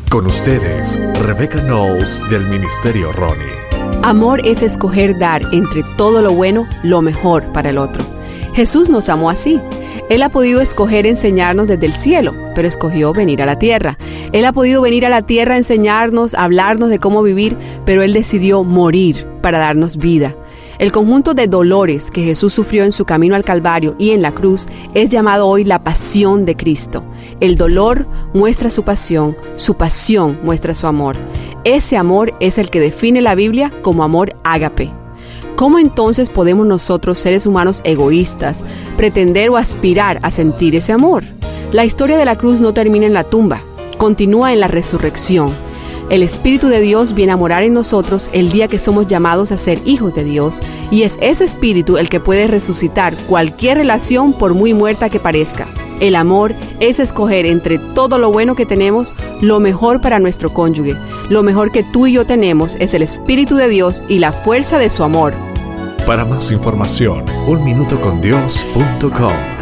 Con ustedes, Rebecca Knowles del Ministerio Ronnie. Amor es escoger dar entre todo lo bueno, lo mejor para el otro. Jesús nos amó así. Él ha podido escoger enseñarnos desde el cielo, pero escogió venir a la tierra. Él ha podido venir a la tierra a enseñarnos, a hablarnos de cómo vivir, pero Él decidió morir para darnos vida. El conjunto de dolores que Jesús sufrió en su camino al Calvario y en la cruz es llamado hoy la pasión de Cristo. El dolor muestra su pasión muestra su amor. Ese amor es el que define la Biblia como amor ágape. ¿Cómo entonces podemos nosotros, seres humanos egoístas, pretender o aspirar a sentir ese amor? La historia de la cruz no termina en la tumba, continúa en la resurrección. El Espíritu de Dios viene a morar en nosotros el día que somos llamados a ser hijos de Dios, y es ese Espíritu el que puede resucitar cualquier relación por muy muerta que parezca. El amor es escoger entre todo lo bueno que tenemos, lo mejor para nuestro cónyuge. Lo mejor que tú y yo tenemos es el Espíritu de Dios y la fuerza de su amor. Para más información, unminutocondios.com.